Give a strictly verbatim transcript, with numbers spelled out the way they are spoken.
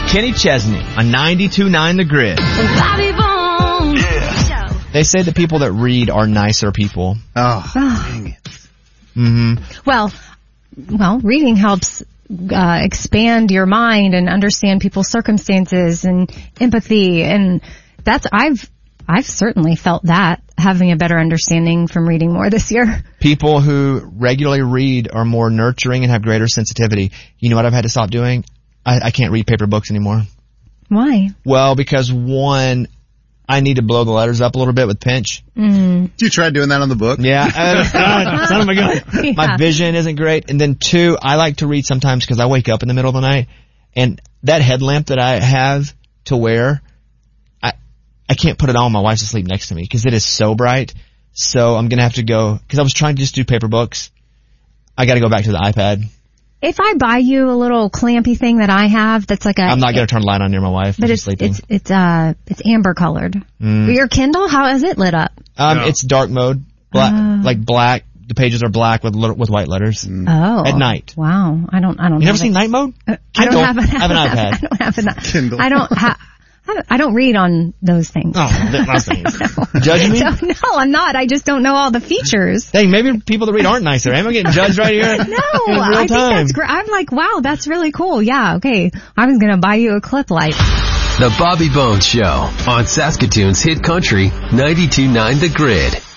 Kenny Chesney on ninety-two point nine The Grid. Bobby Bones. Yeah. They say that people that read are nicer people. Oh, dang it. Mm-hmm. Well, well, reading helps uh, expand your mind and understand people's circumstances and empathy, and that's I've I've certainly felt that, having a better understanding from reading more this year. People who regularly read are more nurturing and have greater sensitivity. You know what I've had to stop doing? I, I can't read paper books anymore. Why? Well, because one, I need to blow the letters up a little bit with pinch. Mm. Did you try doing that on the book? Yeah. Uh, God, son of a gun. Yeah. My vision isn't great. And then two, I like to read sometimes because I wake up in the middle of the night, and that headlamp that I have to wear, I I can't put it on. My wife's asleep next to me because it is so bright. So I'm going to have to go, because I was trying to just do paper books. I got to go back to the iPad. If I buy you a little clampy thing that I have, that's like a. I'm not going to turn the light on near my wife. But when it's she's sleeping. it's it's uh it's amber colored. Mm. Your Kindle, how is it lit up? Um, No. It's dark mode, black, Oh. like black. The pages are black with li- with white letters. Oh, At night. Wow, I don't I don't. You never have seen it. night mode? Uh, I don't Kindle? have, a, I have an iPad. I don't have an Kindle. I don't ha- I don't, I don't read on those things. Oh, those things. Judging me? So, no, I'm not. I just don't know all the features. Dang, maybe people that read aren't nicer. Am I getting judged right here? No, in real I think time. that's great. I'm like, wow, that's really cool. Yeah, okay. I was gonna buy you a clip light. The Bobby Bones Show on Saskatoon's Hit Country ninety-two point nine The Grid.